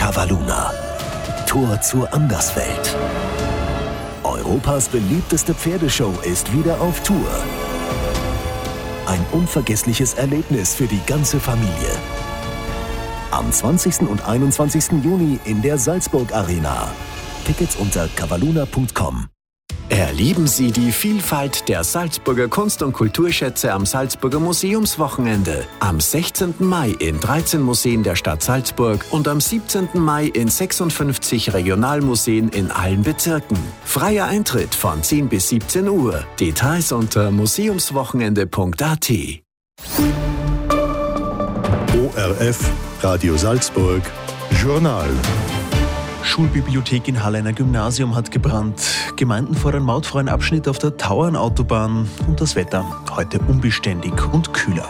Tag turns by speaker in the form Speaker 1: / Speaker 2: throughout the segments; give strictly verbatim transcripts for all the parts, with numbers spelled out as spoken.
Speaker 1: Cavalluna. Tor zur Anderswelt. Europas beliebteste Pferdeshow ist wieder auf Tour. Ein unvergessliches Erlebnis für die ganze Familie. Am zwanzigsten und einundzwanzigsten Juni in der Salzburg Arena. Tickets unter cavalluna punkt com. Erleben Sie die Vielfalt der Salzburger Kunst- und Kulturschätze am Salzburger Museumswochenende. Am sechzehnten Mai in dreizehn Museen der Stadt Salzburg und am siebzehnten Mai in sechsundfünfzig Regionalmuseen in allen Bezirken. Freier Eintritt von zehn bis siebzehn Uhr. Details unter museumswochenende punkt a t.
Speaker 2: O R F Radio Salzburg Journal.
Speaker 3: Schulbibliothek in Halleiner Gymnasium hat gebrannt. Gemeinden fordern mautfreien Abschnitt auf der Tauernautobahn. Und das Wetter heute unbeständig und kühler.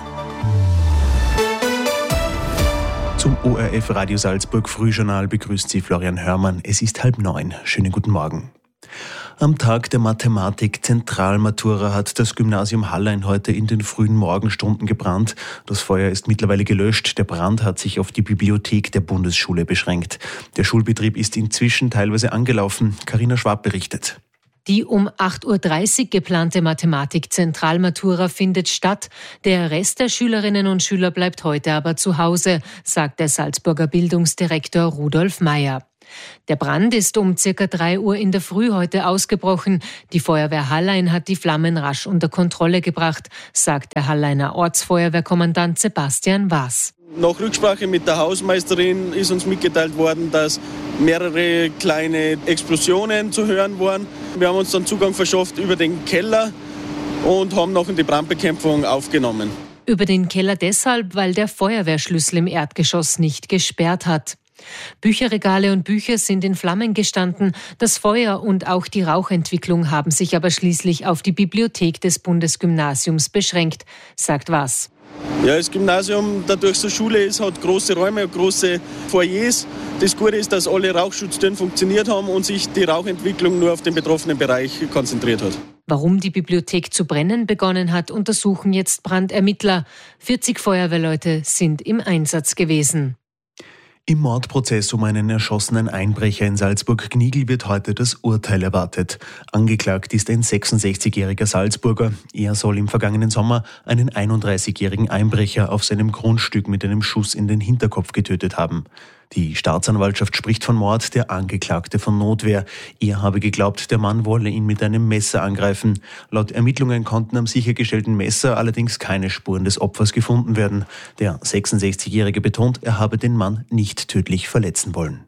Speaker 3: Zum O R F Radio Salzburg Frühjournal begrüßt Sie Florian Hörmann. Es ist halb neun. Schönen guten Morgen. Am Tag der Mathematik-Zentralmatura hat das Gymnasium Hallein heute in den frühen Morgenstunden gebrannt. Das Feuer ist mittlerweile gelöscht. Der Brand hat sich auf die Bibliothek der Bundesschule beschränkt. Der Schulbetrieb ist inzwischen teilweise angelaufen. Carina Schwab berichtet.
Speaker 4: Die um acht Uhr dreißig geplante Mathematik-Zentralmatura findet statt. Der Rest der Schülerinnen und Schüler bleibt heute aber zu Hause, sagt der Salzburger Bildungsdirektor Rudolf Meyer. Der Brand ist um circa drei Uhr in der Früh heute ausgebrochen. Die Feuerwehr Hallein hat die Flammen rasch unter Kontrolle gebracht, sagt der Halleiner Ortsfeuerwehrkommandant Sebastian Waas.
Speaker 5: Nach Rücksprache mit der Hausmeisterin ist uns mitgeteilt worden, dass mehrere kleine Explosionen zu hören waren. Wir haben uns dann Zugang verschafft über den Keller und haben noch die Brandbekämpfung aufgenommen.
Speaker 4: Über den Keller deshalb, weil der Feuerwehrschlüssel im Erdgeschoss nicht gesperrt hat. Bücherregale und Bücher sind in Flammen gestanden. Das Feuer und auch die Rauchentwicklung haben sich aber schließlich auf die Bibliothek des Bundesgymnasiums beschränkt, sagt Waas.
Speaker 5: Ja, das Gymnasium, dadurch so Schule ist, hat große Räume und große Foyers. Das Gute ist, dass alle Rauchschutztüren funktioniert haben und sich die Rauchentwicklung nur auf den betroffenen Bereich konzentriert hat.
Speaker 4: Warum die Bibliothek zu brennen begonnen hat, untersuchen jetzt Brandermittler. vierzig Feuerwehrleute sind im Einsatz gewesen.
Speaker 3: Im Mordprozess um einen erschossenen Einbrecher in Salzburg-Gnigl wird heute das Urteil erwartet. Angeklagt ist ein sechsundsechzigjähriger Salzburger. Er soll im vergangenen Sommer einen einunddreißigjährigen Einbrecher auf seinem Grundstück mit einem Schuss in den Hinterkopf getötet haben. Die Staatsanwaltschaft spricht von Mord, der Angeklagte von Notwehr. Er habe geglaubt, der Mann wolle ihn mit einem Messer angreifen. Laut Ermittlungen konnten am sichergestellten Messer allerdings keine Spuren des Opfers gefunden werden. Der sechsundsechzigjährige betont, er habe den Mann nicht tödlich verletzen wollen.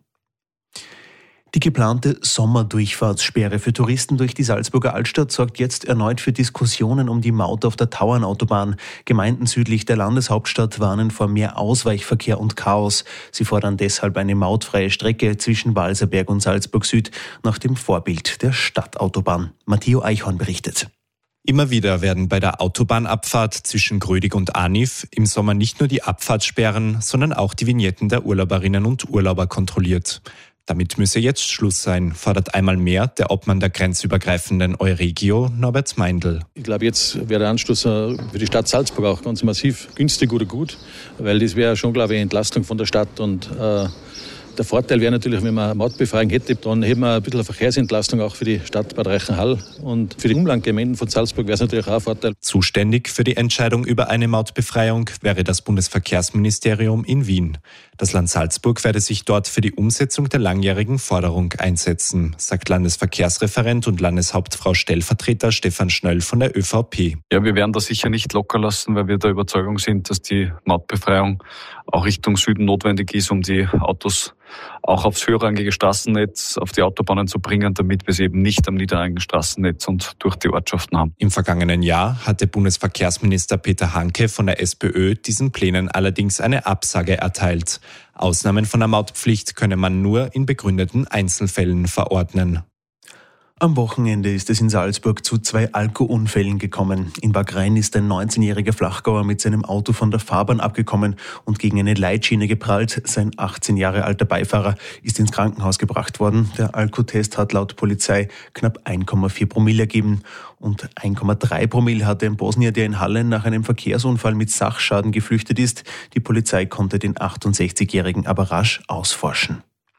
Speaker 3: Die geplante Sommerdurchfahrtssperre für Touristen durch die Salzburger Altstadt sorgt jetzt erneut für Diskussionen um die Maut auf der Tauernautobahn. Gemeinden südlich der Landeshauptstadt warnen vor mehr Ausweichverkehr und Chaos. Sie fordern deshalb eine mautfreie Strecke zwischen Walserberg und Salzburg Süd nach dem Vorbild der Stadtautobahn. Matteo Eichhorn berichtet.
Speaker 6: Immer wieder werden bei der Autobahnabfahrt zwischen Grödig und Arnif im Sommer nicht nur die Abfahrtssperren, sondern auch die Vignetten der Urlauberinnen und Urlauber kontrolliert. Damit müsse jetzt Schluss sein, fordert einmal mehr der Obmann der grenzübergreifenden Euregio, Norbert Meindl.
Speaker 7: Ich glaube, jetzt wäre der Anschluss für die Stadt Salzburg auch ganz massiv günstig oder gut, weil das wäre schon, glaube ich, eine Entlastung von der Stadt. Und äh, der Vorteil wäre natürlich, wenn man eine Mautbefreiung hätte, dann hätten wir ein bisschen eine Verkehrsentlastung auch für die Stadt Bad Reichenhall. Und für die Umlandgemeinden von Salzburg wäre es natürlich auch ein Vorteil.
Speaker 6: Zuständig für die Entscheidung über eine Mautbefreiung wäre das Bundesverkehrsministerium in Wien. Das Land Salzburg werde sich dort für die Umsetzung der langjährigen Forderung einsetzen, sagt Landesverkehrsreferent und Landeshauptfrau Stellvertreter Stefan Schnöll von der ÖVP.
Speaker 8: Ja, wir werden das sicher nicht locker lassen, weil wir der Überzeugung sind, dass die Mautbefreiung auch Richtung Süden notwendig ist, um die Autos auch aufs höherrangige Straßennetz, auf die Autobahnen zu bringen, damit wir sie eben nicht am niederrangigen Straßennetz und durch die Ortschaften haben.
Speaker 6: Im vergangenen Jahr hatte Bundesverkehrsminister Peter Hanke von der SPÖ diesen Plänen allerdings eine Absage erteilt. Ausnahmen von der Mautpflicht könne man nur in begründeten Einzelfällen verordnen.
Speaker 3: Am Wochenende ist es in Salzburg zu zwei Alkoholunfällen gekommen. In Wagrain ist ein neunzehnjähriger Flachgauer mit seinem Auto von der Fahrbahn abgekommen und gegen eine Leitschiene geprallt. Sein achtzehn Jahre alter Beifahrer ist ins Krankenhaus gebracht worden. Der Alkotest hat laut Polizei knapp eins Komma vier Promille ergeben. Und eins Komma drei Promille hatte ein Bosnier, der in Hallein nach einem Verkehrsunfall mit Sachschaden geflüchtet ist. Die Polizei konnte den achtundsechzigjährigen aber rasch ausforschen.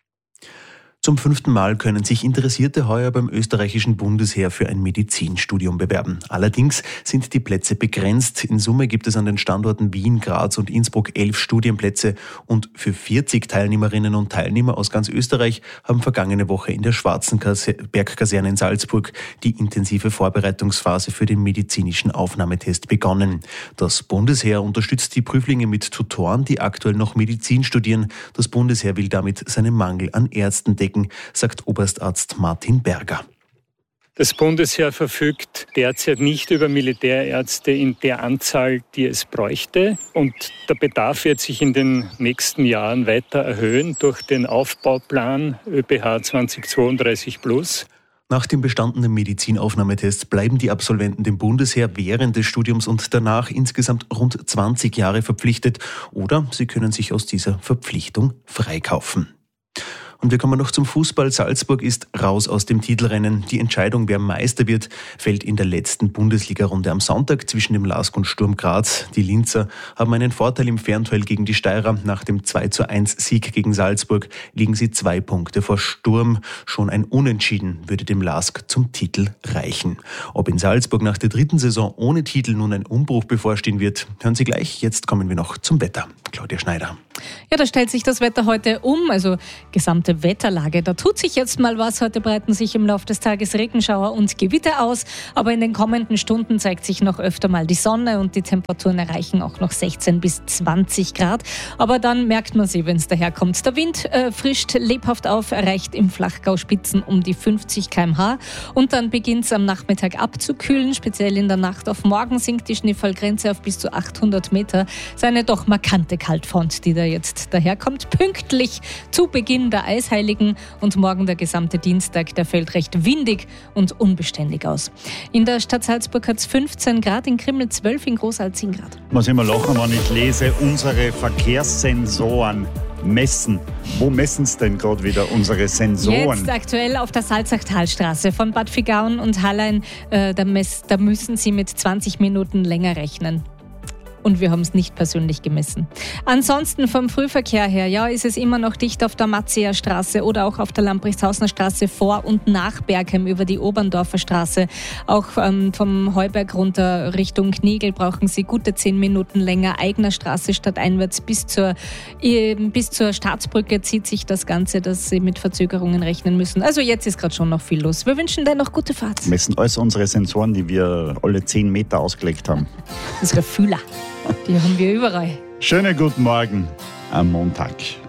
Speaker 3: Zum fünften Mal können sich Interessierte heuer beim österreichischen Bundesheer für ein Medizinstudium bewerben. Allerdings sind die Plätze begrenzt. In Summe gibt es an den Standorten Wien, Graz und Innsbruck elf Studienplätze und für vierzig Teilnehmerinnen und Teilnehmer aus ganz Österreich haben vergangene Woche in der Schwarzenberg-Kaserne in Salzburg die intensive Vorbereitungsphase für den medizinischen Aufnahmetest begonnen. Das Bundesheer unterstützt die Prüflinge mit Tutoren, die aktuell noch Medizin studieren. Das Bundesheer will damit seinen Mangel an Ärzten decken, sagt Oberstarzt Martin Berger.
Speaker 9: Das Bundesheer verfügt derzeit nicht über Militärärzte in der Anzahl, die es bräuchte. Und der Bedarf wird sich in den nächsten Jahren weiter erhöhen durch den Aufbauplan ÖPH zwanzig zweiunddreißig plus.
Speaker 3: Nach dem bestandenen Medizinaufnahmetest bleiben die Absolventen dem Bundesheer während des Studiums und danach insgesamt rund zwanzig Jahre verpflichtet oder sie können sich aus dieser Verpflichtung freikaufen. Und wir kommen noch zum Fußball. Salzburg ist raus aus dem Titelrennen. Die Entscheidung, wer Meister wird, fällt in der letzten Bundesliga-Runde am Sonntag zwischen dem LASK und Sturm Graz. Die Linzer haben einen Vorteil im Fernduell gegen die Steirer. Nach dem zwei zu eins Sieg gegen Salzburg liegen sie zwei Punkte vor Sturm. Schon ein Unentschieden würde dem LASK zum Titel reichen. Ob in Salzburg nach der dritten Saison ohne Titel nun ein Umbruch bevorstehen wird, hören Sie gleich. Jetzt kommen wir noch zum Wetter. Claudia Schneider.
Speaker 10: Ja, da stellt sich das Wetter heute um, also gesamte Wetterlage. Da tut sich jetzt mal was. Heute breiten sich im Laufe des Tages Regenschauer und Gewitter aus. Aber in den kommenden Stunden zeigt sich noch öfter mal die Sonne und die Temperaturen erreichen auch noch sechzehn bis zwanzig Grad. Aber dann merkt man sie, wenn es daherkommt. Der Wind äh, frischt lebhaft auf, erreicht im Flachgau Spitzen um die fünfzig Kilometer pro Stunde. Und dann beginnt es am Nachmittag abzukühlen. Speziell in der Nacht auf morgen sinkt die Schneefallgrenze auf bis zu achthundert Meter. Seine doch markante Kaltfront, die da jetzt daherkommt, pünktlich zu Beginn der Eisheiligen und morgen der gesamte Dienstag, der fällt recht windig und unbeständig aus. In der Stadt Salzburg hat es fünfzehn Grad, in Krimml zwölf, in Großalt zehn Grad.
Speaker 11: Muss immer lachen, wenn ich lese, unsere Verkehrssensoren messen. Wo messen es denn gerade wieder unsere Sensoren?
Speaker 10: Jetzt aktuell auf der Salzachtalstraße von Bad Vigaun und Hallein, äh, da, mess, da müssen Sie mit zwanzig Minuten länger rechnen. Und wir haben es nicht persönlich gemessen. Ansonsten vom Frühverkehr her, ja, ist es immer noch dicht auf der Matzeer Straße oder auch auf der Lamprechtshausener Straße vor und nach Bergheim über die Oberndorfer Straße. Auch ähm, vom Heuberg runter Richtung Knigl brauchen Sie gute zehn Minuten länger. Eigener Straße stadteinwärts bis zur, äh, bis zur Staatsbrücke zieht sich das Ganze, dass Sie mit Verzögerungen rechnen müssen. Also jetzt ist gerade schon noch viel los. Wir wünschen dir noch gute Fahrt.
Speaker 11: Messen alles unsere Sensoren, die wir alle zehn Meter ausgelegt haben.
Speaker 10: Unsere Fühler. Die haben wir überall.
Speaker 11: Schönen guten Morgen am Montag.